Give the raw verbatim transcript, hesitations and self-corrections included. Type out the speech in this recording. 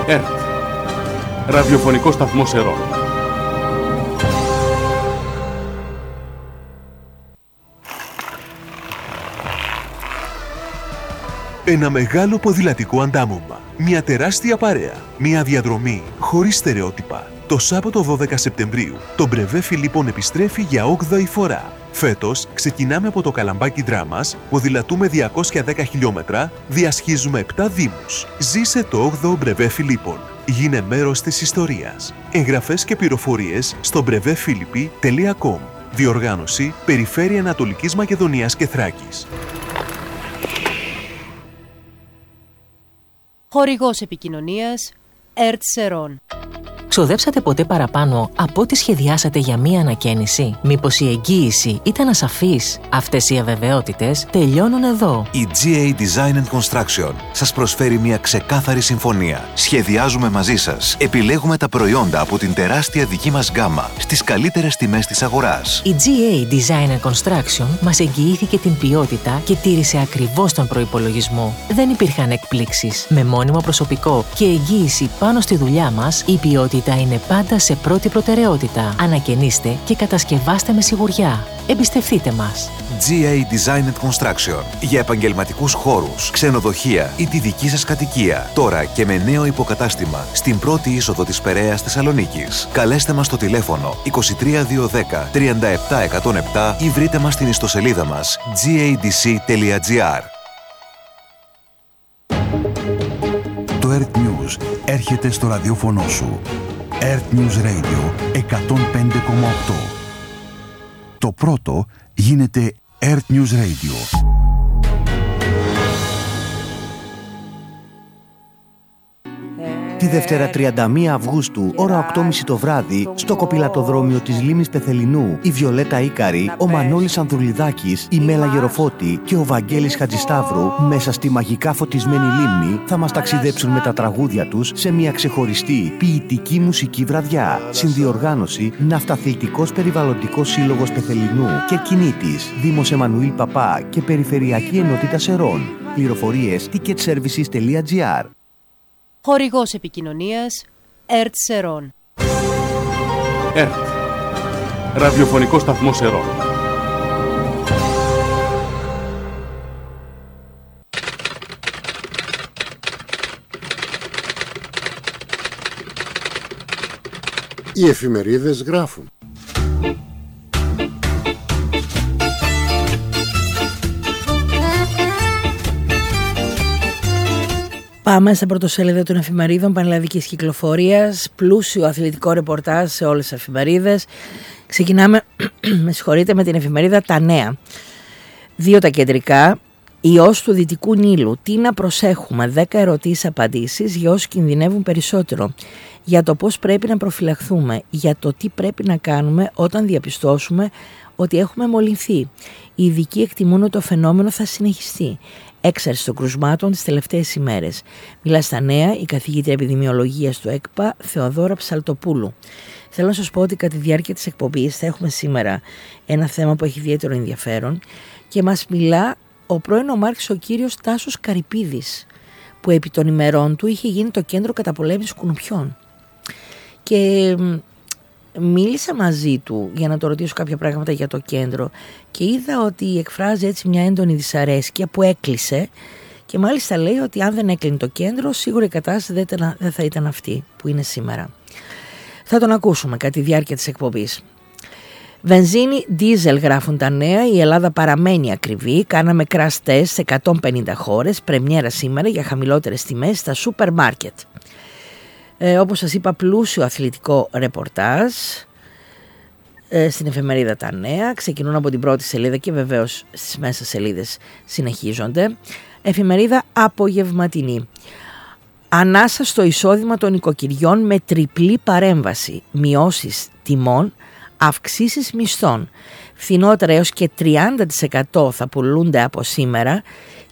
ΕΡΤ, ραδιοφωνικό σταθμό Σερών. Ένα μεγάλο ποδηλατικό αντάμωμα, μια τεράστια παρέα, μια διαδρομή χωρίς στερεότυπα. Το Σάββατο δώδεκα Σεπτεμβρίου, το Μπρεβέ Φιλίππων επιστρέφει για όγδοη φορά. Φέτος ξεκινάμε από το Καλαμπάκι Δράμας, ποδηλατούμε διακόσια δέκα χιλιόμετρα, διασχίζουμε επτά δήμους. Ζήσε το όγδοο Μπρεβέ Φιλίππων. Γίνε μέρος της ιστορίας. Εγγραφές και πληροφορίες στο μπρεβέ φίλιπποι τελεία κομ. Διοργάνωση Περιφέρεια Ανατολικής Μακεδονίας και Θράκης. Χορηγός επικοινωνίας ΕΡΤ Σερών. Ξοδέψατε ποτέ παραπάνω από ό,τι σχεδιάσατε για μία ανακαίνιση? Μήπως η εγγύηση ήταν ασαφής? Αυτές οι αβεβαιότητες τελειώνουν εδώ. Η τζι έι Design and Construction σας προσφέρει μια ξεκάθαρη συμφωνία. Σχεδιάζουμε μαζί σας. Επιλέγουμε τα προϊόντα από την τεράστια δική μας γκάμα στις καλύτερες τιμές της αγοράς. Η τζι έι Design and Construction μας εγγυήθηκε την ποιότητα και τήρησε ακριβώς τον προϋπολογισμό. Δεν υπήρχαν εκπλήξεις. Με μόνιμο προσωπικό και εγγύηση πάνω στη δουλειά μας, η ποιότητα είναι πάντα σε πρώτη προτεραιότητα. Ανακαινήστε και κατασκευάστε με σιγουριά. Εμπιστευτείτε μας. τζι έι Design and Construction. Για επαγγελματικούς χώρους, ξενοδοχεία ή τη δική σας κατοικία. Τώρα και με νέο υποκατάστημα στην πρώτη είσοδο της Περαίας Θεσσαλονίκης. Καλέστε μας στο τηλέφωνο είκοσι τρία διακόσια δέκα τριάντα επτά εκατόν επτά ή βρείτε μας στην ιστοσελίδα μας τζι έι ντι σι τελεία τζι άρ. Το ΕΡΤ News έρχεται στο ραδιόφωνο σου. ΕΡΤ News Radio εκατόν πέντε κόμμα οκτώ. Το πρώτο γίνεται ΕΡΤ News Radio. Τη Δευτέρα τριάντα μία Αυγούστου, ώρα οκτώ και μισή το βράδυ, στο κοπηλατοδρόμιο της Λίμνης Πεθελινού, η Βιολέτα Ίκαρη, ο Μανώλης Ανδρουλιδάκης, η Μέλα Γεροφώτη και ο Βαγγέλης Χατζησταύρου, μέσα στη μαγικά φωτισμένη λίμνη, θα μας ταξιδέψουν με τα τραγούδια τους σε μια ξεχωριστή ποιητική μουσική βραδιά. Συνδιοργάνωση Ναυταθλητικός Περιβαλλοντικός Σύλλογος Πεθελινού και Κινήτης, Δήμος Εμμανουήλ Παπά και Περιφερειακή Ενότητα Σερών. Πληροφορίες τίκετ σέρβισις τελεία τζι άρ. Χορηγός επικοινωνίας ΕΡΤ Σερών. ΕΡΤ, ραδιοφωνικό σταθμό Σερών. Οι εφημερίδες γράφουν. Πάμε στα πρωτοσέλιδα των εφημερίδων πανελλαδικής κυκλοφορίας, πλούσιο αθλητικό ρεπορτάζ σε όλες τις εφημερίδες. Ξεκινάμε με συγχωρείτε, με την εφημερίδα Τα Νέα. Δύο τα κεντρικά. Ιός του Δυτικού Νείλου. Τι να προσέχουμε? δέκα ερωτήσεις απαντήσεις για όσους κινδυνεύουν περισσότερο. Για το πώς πρέπει να προφυλαχθούμε. Για το τι πρέπει να κάνουμε όταν διαπιστώσουμε ότι έχουμε μολυνθεί. Οι ειδικοί εκτιμούν ότι το φαινόμενο θα συνεχιστεί. Έξαρση των κρουσμάτων τις τελευταίες ημέρες. Μιλά στα Νέα η καθηγήτρια επιδημιολογίας του ΕΚΠΑ Θεοδόρα Ψαλτοπούλου. Θέλω να σας πω ότι κατά τη διάρκεια της εκπομπής θα έχουμε σήμερα ένα θέμα που έχει ιδιαίτερο ενδιαφέρον και μας μιλά ο πρώην ομάρχης ο κύριος Τάσος Καρυπίδης, που επί των ημερών του είχε γίνει το κέντρο καταπολέμησης κουνουπιών. Και μίλησα μαζί του για να το ρωτήσω κάποια πράγματα για το κέντρο και είδα ότι εκφράζει έτσι μια έντονη δυσαρέσκεια που έκλεισε και μάλιστα λέει ότι αν δεν έκλεινε το κέντρο σίγουρα η κατάσταση δεν, ήταν, δεν θα ήταν αυτή που είναι σήμερα. Θα τον ακούσουμε κατά τη διάρκεια της εκπομπής. Βενζίνη, ντίζελ γράφουν τα Νέα, η Ελλάδα παραμένει ακριβή, κάναμε crash test σε εκατόν πενήντα χώρες, πρεμιέρα σήμερα για χαμηλότερες τιμές στα σούπερ μάρκετ. Ε, όπως σας είπα, πλούσιο αθλητικό ρεπορτάζ ε, στην εφημερίδα Τα Νέα. Ξεκινούν από την πρώτη σελίδα και βεβαίως στις μέσα σελίδες συνεχίζονται. Εφημερίδα Απογευματινή. Ανάσα στο εισόδημα των οικοκυριών με τριπλή παρέμβαση. Μειώσεις τιμών, αυξήσεις μισθών. Φθηνότερα έως και τριάντα τοις εκατό θα πουλούνται από σήμερα.